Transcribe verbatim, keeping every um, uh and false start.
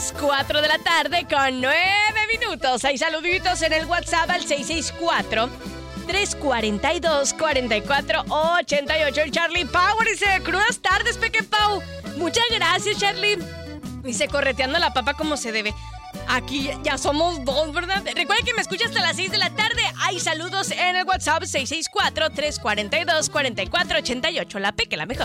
las cuatro de la tarde con nueve minutos. Hay saluditos en el WhatsApp al seis seis cuatro, tres cuatro dos, cuatro cuatro ocho ocho. El Charlie Power dice, crudas tardes, Peque Pau. Muchas gracias, Charlie. Dice, correteando la papa como se debe. Aquí ya somos dos, ¿verdad? Recuerda que me escucha hasta las seis de la tarde. Hay saludos en el WhatsApp seis seis cuatro, tres cuatro dos, cuatro cuatro ocho ocho. La Peque, la mejor.